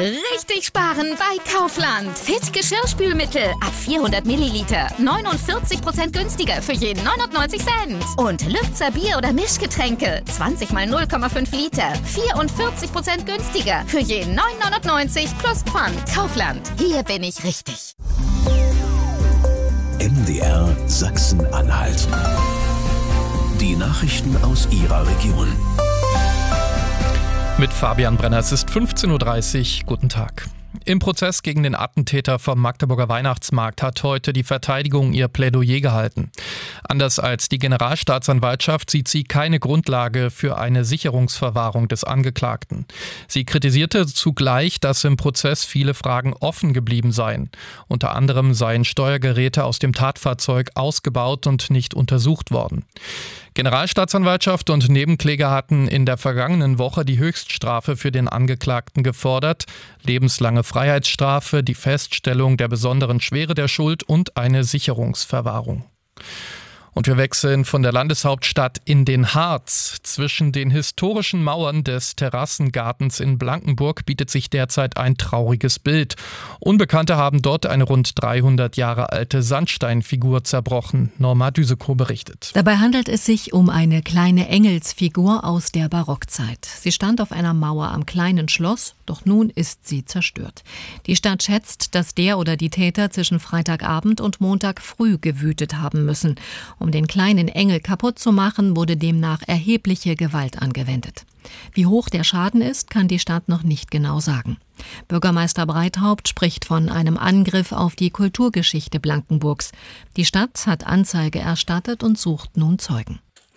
Richtig sparen bei Kaufland. Fit Geschirrspülmittel ab 400 Milliliter. 49% günstiger für je 99 Cent. Und Lübzer Bier- oder Mischgetränke. 20 mal 0,5 Liter. 44% günstiger für je 9,99 plus Pfand. Kaufland. Hier bin ich richtig. MDR Sachsen-Anhalt. Die Nachrichten aus Ihrer Region. Mit Fabian Brenner, es ist 15.30 Uhr. Guten Tag. Im Prozess gegen den Attentäter vom Magdeburger Weihnachtsmarkt hat heute die Verteidigung ihr Plädoyer gehalten. Anders als die Generalstaatsanwaltschaft sieht sie keine Grundlage für eine Sicherungsverwahrung des Angeklagten. Sie kritisierte zugleich, dass im Prozess viele Fragen offen geblieben seien. Unter anderem seien Steuergeräte aus dem Tatfahrzeug ausgebaut und nicht untersucht worden. Generalstaatsanwaltschaft und Nebenkläger hatten in der vergangenen Woche die Höchststrafe für den Angeklagten gefordert: lebenslange Freiheitsstrafe, die Feststellung der besonderen Schwere der Schuld und eine Sicherungsverwahrung. Und wir wechseln von der Landeshauptstadt in den Harz. Zwischen den historischen Mauern des Terrassengartens in Blankenburg bietet sich derzeit ein trauriges Bild. Unbekannte haben dort eine rund 300 Jahre alte Sandsteinfigur zerbrochen. Norma Düsekow berichtet. Dabei handelt es sich um eine kleine Engelsfigur aus der Barockzeit. Sie stand auf einer Mauer am kleinen Schloss, doch nun ist sie zerstört. Die Stadt schätzt, dass der oder die Täter zwischen Freitagabend und Montag früh gewütet haben müssen. Um den kleinen Engel kaputt zu machen, wurde demnach erhebliche Gewalt angewendet. Wie hoch der Schaden ist, kann die Stadt noch nicht genau sagen. Bürgermeister Breithaupt spricht von einem Angriff auf die Kulturgeschichte Blankenburgs. Die Stadt hat Anzeige erstattet und sucht nun Zeugen.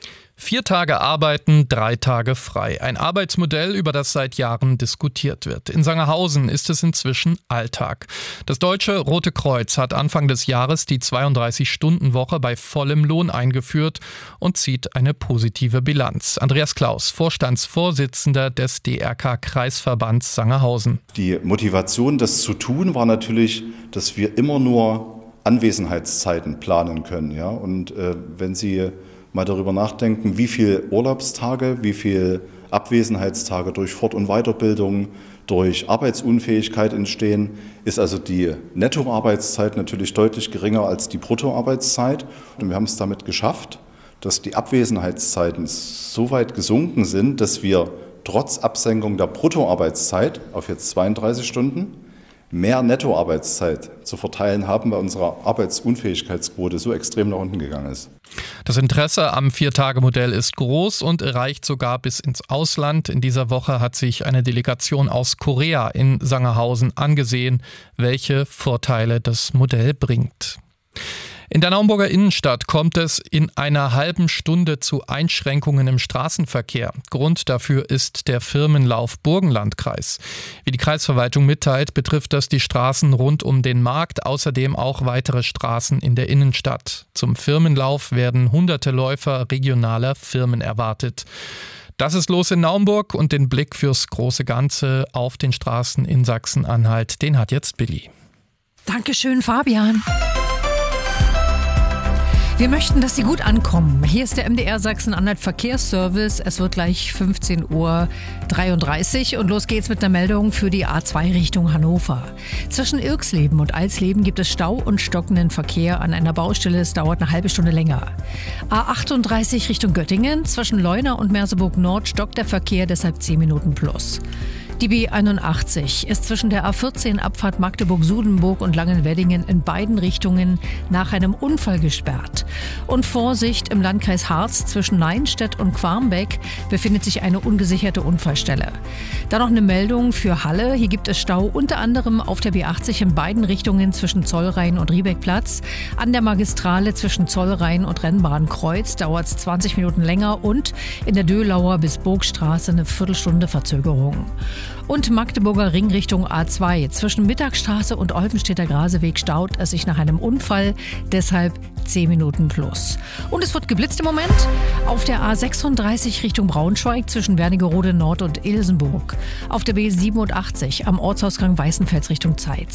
4 Tage arbeiten, 3 Tage frei. Ein Arbeitsmodell, über das seit Jahren diskutiert wird. In Sangerhausen ist es inzwischen Alltag. Das Deutsche Rote Kreuz hat Anfang des Jahres die 32-Stunden-Woche bei vollem Lohn eingeführt und zieht eine positive Bilanz. Andreas Klaus, Vorstandsvorsitzender des DRK-Kreisverbands Sangerhausen. Die Motivation, das zu tun, war natürlich, dass wir immer nur Anwesenheitszeiten planen können. Ja? Und wenn Sie mal darüber nachdenken, wie viele Urlaubstage, wie viele Abwesenheitstage durch Fort- und Weiterbildung, durch Arbeitsunfähigkeit entstehen, ist also die Nettoarbeitszeit natürlich deutlich geringer als die Bruttoarbeitszeit. Und wir haben es damit geschafft, dass die Abwesenheitszeiten so weit gesunken sind, dass wir trotz Absenkung der Bruttoarbeitszeit auf jetzt 32 Stunden mehr Nettoarbeitszeit zu verteilen haben, weil unsere Arbeitsunfähigkeitsquote so extrem nach unten gegangen ist. Das Interesse am 4-Tage-Modell ist groß und reicht sogar bis ins Ausland. In dieser Woche hat sich eine Delegation aus Korea in Sangerhausen angesehen, welche Vorteile das Modell bringt. In der Naumburger Innenstadt kommt es in einer halben Stunde zu Einschränkungen im Straßenverkehr. Grund dafür ist der Firmenlauf Burgenlandkreis. Wie die Kreisverwaltung mitteilt, betrifft das die Straßen rund um den Markt, außerdem auch weitere Straßen in der Innenstadt. Zum Firmenlauf werden hunderte Läufer regionaler Firmen erwartet. Das ist los in Naumburg und den Blick fürs große Ganze auf den Straßen in Sachsen-Anhalt, den hat jetzt Billy. Dankeschön, Fabian. Wir möchten, dass Sie gut ankommen. Hier ist der MDR Sachsen-Anhalt Verkehrsservice. Es wird gleich 15.33 Uhr und los geht's mit einer Meldung für die A2 Richtung Hannover. Zwischen Irxleben und Alsleben gibt es Stau und stockenden Verkehr an einer Baustelle. Es dauert eine halbe Stunde länger. A38 Richtung Göttingen. Zwischen Leuna und Merseburg Nord stockt der Verkehr, deshalb 10 Minuten plus. Die B81 ist zwischen der A14 Abfahrt Magdeburg-Sudenburg und Langenweddingen in beiden Richtungen nach einem Unfall gesperrt. Und Vorsicht, im Landkreis Harz zwischen Neinstedt und Quarmbeck befindet sich eine ungesicherte Unfallstelle. Dann noch eine Meldung für Halle. Hier gibt es Stau unter anderem auf der B80 in beiden Richtungen zwischen Zollrhein und Riebeckplatz. An der Magistrale zwischen Zollrhein und Rennbahnkreuz dauert es 20 Minuten länger und in der Dölauer bis Burgstraße eine Viertelstunde Verzögerung. Und Magdeburger Ring Richtung A2. Zwischen Mittagstraße und Olpenstädter Graseweg staut es sich nach einem Unfall, deshalb 10 Minuten plus. Und es wird geblitzt im Moment auf der A36 Richtung Braunschweig zwischen Wernigerode Nord und Ilsenburg. Auf der B87 am Ortsausgang Weißenfels Richtung Zeitz.